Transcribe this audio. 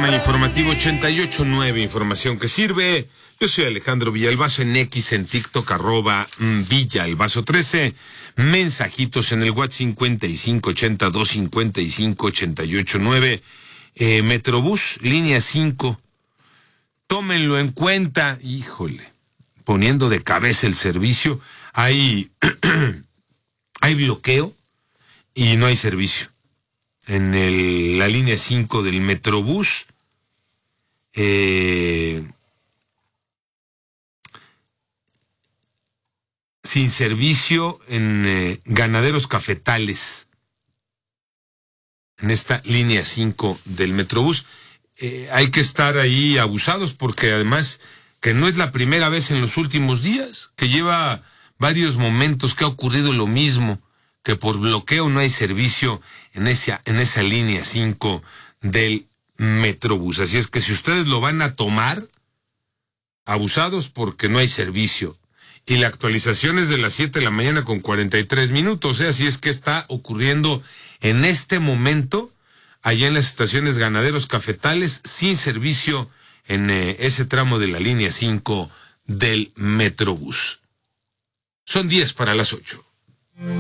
Sistema Informativo 88.9, información que sirve. Yo soy Alejandro Villalbazo, en X, en TikTok, @Villalbazo13. Mensajitos en el WhatsApp 5582558889. Metrobús, línea 5. Tómenlo en cuenta. Híjole, poniendo de cabeza el servicio. Hay bloqueo y no hay servicio. En la línea 5 del Metrobús, sin servicio en Ganaderos Cafetales, en esta línea 5 del Metrobús. Hay que estar ahí abusados, porque además que no es la primera vez en los últimos días, que lleva varios momentos que ha ocurrido lo mismo, que por bloqueo no hay servicio en esa línea 5 del Metrobús. Así es que si ustedes lo van a tomar, abusados, porque no hay servicio. Y la actualización es de las 7 de la mañana con 43 minutos. Así es que está ocurriendo en este momento, allá en las estaciones Ganaderos Cafetales, sin servicio en ese tramo de la línea 5 del Metrobús. Son 10 para las 8.